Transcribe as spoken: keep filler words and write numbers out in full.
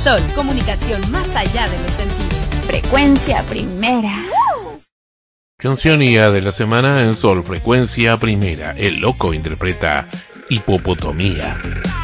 Sol, comunicación más allá de los sentidos. Frecuencia Primera. Canción I A de la semana en Sol, Frecuencia Primera. El Loco interpreta Hipopotomía.